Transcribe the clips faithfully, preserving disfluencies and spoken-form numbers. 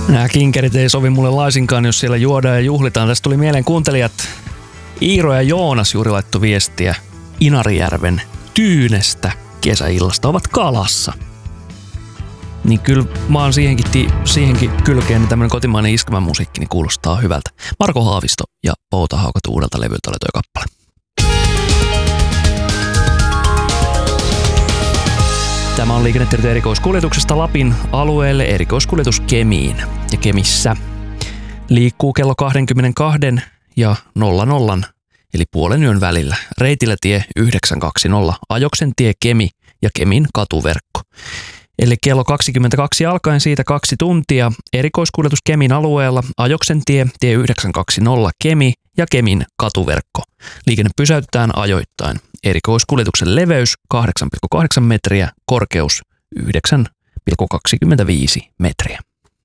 Nämä kinkerit ei sovi mulle laisinkaan, jos siellä juodaan ja juhlitaan. Tästä tuli mieleen kuuntelijat Iiro ja Joonas juuri laittoi viestiä Inarijärven tyynestä kesäillasta. Ovat kalassa. Niin kyllä mä oon siihenkin, ti- siihenkin kylkeen, niin tämmönen kotimainen iskelmämusiikki niin kuulostaa hyvältä. Marko Haavisto ja Pouta Haukatu uudelta levyltä oli toi kappale. Tämä on Liikennetiedot erikoiskuljetuksesta Lapin alueelle erikoiskuljetus Kemiin. Ja Kemissä liikkuu kello kaksikymmentäkaksi ja nolla nolla eli puolen yön välillä. Reitillä tie yhdeksänsataakaksikymmentä, Ajoksen tie Kemi ja Kemin katuverkko. Eli kello kaksikymmentäkaksi alkaen siitä kaksi tuntia erikoiskuljetus Kemin alueella, Ajoksen tie, tie yhdeksänsataakaksikymmentä Kemi ja Kemin katuverkko. Liikenne pysäytetään ajoittain. Erikoiskuljetuksen leveys kahdeksan pilkku kahdeksan metriä, korkeus yhdeksän pilkku kaksikymmentäviisi metriä.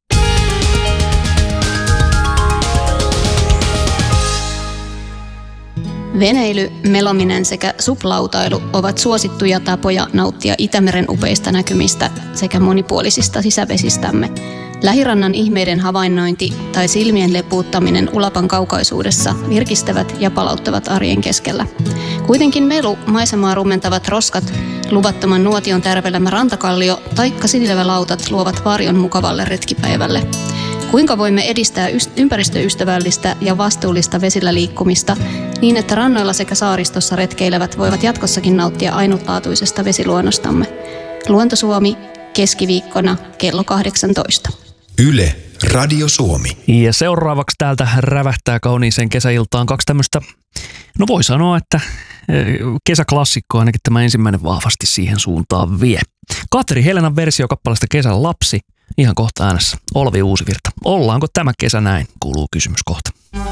Veneily, melominen sekä suplautailu ovat suosittuja tapoja nauttia Itämeren upeista näkymistä sekä monipuolisista sisävesistämme. Lähirannan ihmeiden havainnointi tai silmien lepuuttaminen Ulapan kaukaisuudessa virkistävät ja palauttavat arjen keskellä. Kuitenkin melu, maisemaa rumentavat roskat, luvattoman nuotion tärvelemä rantakallio taikka sinilevälautat luovat varjon mukavalle retkipäivälle. Kuinka voimme edistää ympäristöystävällistä ja vastuullista vesillä liikkumista niin, että rannoilla sekä saaristossa retkeilevät voivat jatkossakin nauttia ainutlaatuisesta vesiluonnostamme? Luonto Suomi, keskiviikkona kello kahdeksantoista. Yle, Radio Suomi. Ja seuraavaksi täältä rävähtää kauniiseen kesäiltaan kaksi tämmöistä, no voi sanoa, että kesäklassikko ainakin tämä ensimmäinen vahvasti siihen suuntaan vie. Katri Helenan versio kappaleesta Kesän lapsi. Ihan kohta äänessä Olvi Uusivirta. Ollaanko tämä kesä näin, kuuluu kysymys kohta.